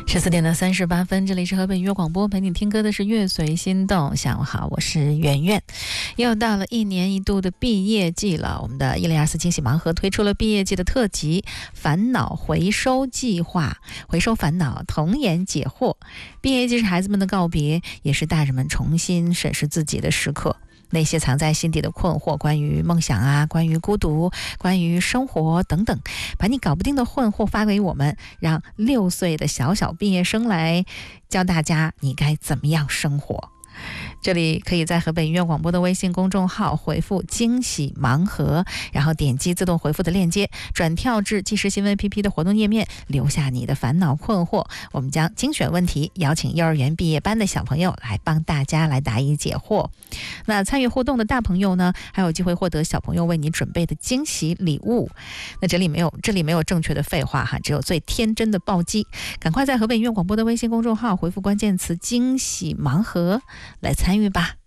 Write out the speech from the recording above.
14点38分，这里是河北音乐广播，陪你听歌的是乐随心动。下午好，我是圆圆。又到了一年一度的毕业季了，我们的102.4惊喜盲盒推出了毕业季的特辑烦恼回收计划，回收烦恼，童颜解惑。毕业季是孩子们的告别，也是大人们重新审视自己的时刻。那些藏在心底的困惑，关于梦想啊，关于孤独，关于生活等等，把你搞不定的困惑发给我们，让6岁的小毕业生来教大家你该怎么样生活。这里可以在河北音乐广播的微信公众号回复惊喜盲盒，然后点击自动回复的链接，转跳至即时新闻 APP 的活动页面，留下你的烦恼困惑，我们将精选问题，邀请幼儿园毕业班的小朋友来帮大家来答疑解惑。那参与互动的大朋友呢，还有机会获得小朋友为你准备的惊喜礼物。那这里没有正确的废话哈，只有最天真的暴击。赶快在河北音乐广播的微信公众号回复关键词惊喜盲盒来参与吧。